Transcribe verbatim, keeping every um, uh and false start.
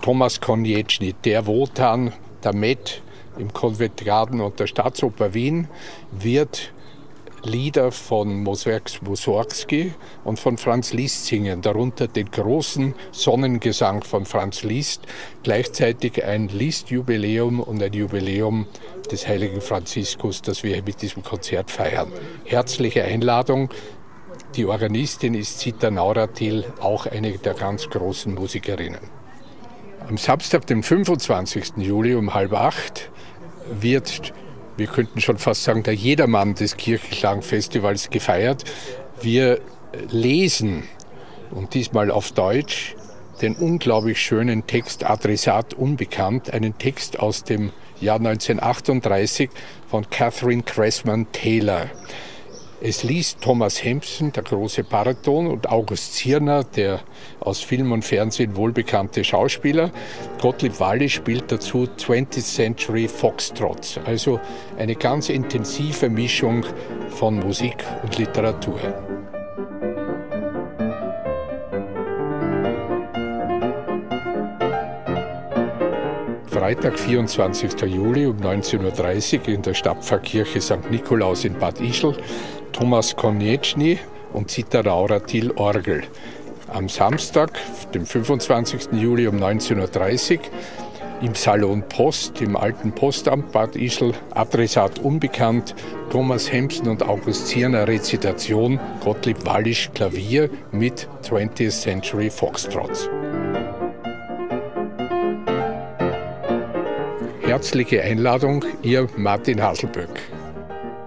Thomas Konieczny, der Wotan, der Met im Covent Garden und der Staatsoper Wien, wird Lieder von Mussorgsky und von Franz Liszt singen, darunter den großen Sonnengesang von Franz Liszt, gleichzeitig ein Liszt-Jubiläum und ein Jubiläum des heiligen Franziskus, das wir mit diesem Konzert feiern. Herzliche Einladung. Die Organistin ist Zita Nauratil, auch eine der ganz großen Musikerinnen. Am Samstag, dem fünfundzwanzigsten Juli um halb acht, wird, wir könnten schon fast sagen, der Jedermann des Kirchenklangfestivals gefeiert. Wir lesen, und diesmal auf Deutsch, den unglaublich schönen Text Adressat unbekannt, einen Text aus dem Jahr neunzehnhundertachtunddreißig von Catherine Cressman Taylor. Es liest Thomas Hempson, der große Bariton, und August Zirner, der aus Film und Fernsehen wohlbekannte Schauspieler. Gottlieb Wallisch spielt dazu twentieth Century Foxtrots, also eine ganz intensive Mischung von Musik und Literatur. Freitag, vierundzwanzigsten Juli um neunzehn Uhr dreißig in der Stadtpfarrkirche Sankt Nikolaus in Bad Ischl, Thomas Konieczny und Zita Nauratil Orgel. Am Samstag, dem fünfundzwanzigsten Juli um neunzehn Uhr dreißig im Salon Post, im alten Postamt Bad Ischl, Adressat unbekannt, Thomas Hempson und August Zirner Rezitation, Gottlieb Wallisch Klavier mit twentieth Century Foxtrots. Herzliche Einladung, Ihr Martin Haselböck.